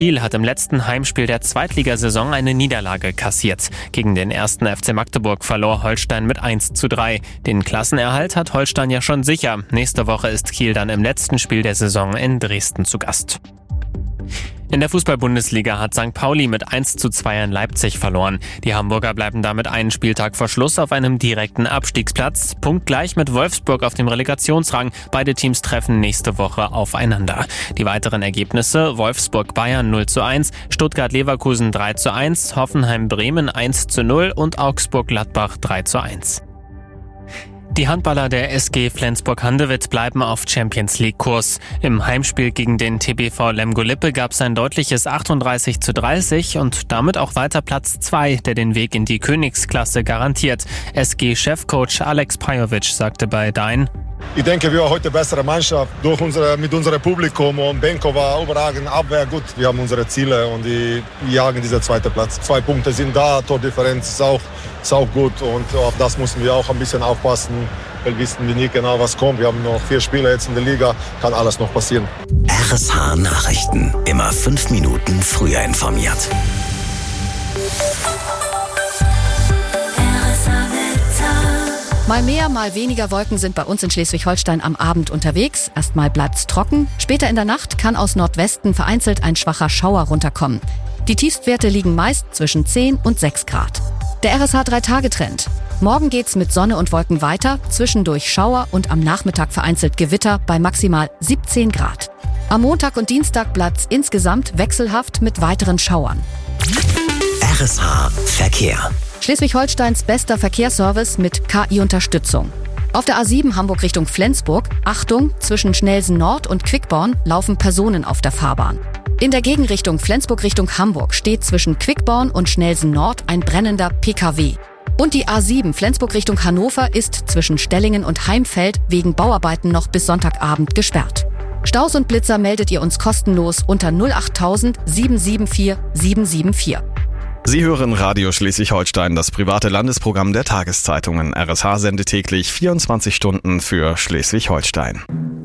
Kiel hat im letzten Heimspiel der Zweitligasaison eine Niederlage kassiert. Gegen den 1. FC Magdeburg verlor Holstein mit 1:3. Den Klassenerhalt hat Holstein ja schon sicher. Nächste Woche ist Kiel dann im letzten Spiel der Saison in Dresden zu Gast. In der Fußball-Bundesliga hat St. Pauli mit 1:2 in Leipzig verloren. Die Hamburger bleiben damit einen Spieltag vor Schluss auf einem direkten Abstiegsplatz. Punktgleich mit Wolfsburg auf dem Relegationsrang. Beide Teams treffen nächste Woche aufeinander. Die weiteren Ergebnisse: Wolfsburg-Bayern 0:1, Stuttgart-Leverkusen 3:1, Hoffenheim-Bremen 1:0 und Augsburg-Gladbach 3:1. Die Handballer der SG Flensburg-Handewitt bleiben auf Champions-League-Kurs. Im Heimspiel gegen den TBV Lemgo-Lippe gab es ein deutliches 38:30 und damit auch weiter Platz 2, der den Weg in die Königsklasse garantiert. SG-Chefcoach Alex Pajovic sagte bei Dein: Ich denke, wir haben heute eine bessere Mannschaft mit unserem Publikum und Benko war überragend, Abwehr gut. Wir haben unsere Ziele und wir jagen diesen zweiten Platz. 2 Punkte sind da, Tordifferenz ist auch gut und auf das müssen wir auch ein bisschen aufpassen, weil wissen wir nicht genau, was kommt. Wir haben noch 4 Spiele jetzt in der Liga, kann alles noch passieren. RSH Nachrichten, immer 5 Minuten früher informiert. Mal mehr, mal weniger Wolken sind bei uns in Schleswig-Holstein am Abend unterwegs. Erstmal bleibt's trocken. Später in der Nacht kann aus Nordwesten vereinzelt ein schwacher Schauer runterkommen. Die Tiefstwerte liegen meist zwischen 10 und 6 Grad. Der RSH 3-Tage-Trend. Morgen geht's mit Sonne und Wolken weiter, zwischendurch Schauer und am Nachmittag vereinzelt Gewitter bei maximal 17 Grad. Am Montag und Dienstag bleibt's insgesamt wechselhaft mit weiteren Schauern. RSH Verkehr. Schleswig-Holsteins bester Verkehrsservice mit KI-Unterstützung. Auf der A7 Hamburg Richtung Flensburg, Achtung, zwischen Schnelsen Nord und Quickborn laufen Personen auf der Fahrbahn. In der Gegenrichtung Flensburg Richtung Hamburg steht zwischen Quickborn und Schnelsen Nord ein brennender PKW. Und die A7 Flensburg Richtung Hannover ist zwischen Stellingen und Heimfeld wegen Bauarbeiten noch bis Sonntagabend gesperrt. Staus und Blitzer meldet ihr uns kostenlos unter 08000 774 774. Sie hören Radio Schleswig-Holstein, das private Landesprogramm der Tageszeitungen. RSH sendet täglich 24 Stunden für Schleswig-Holstein.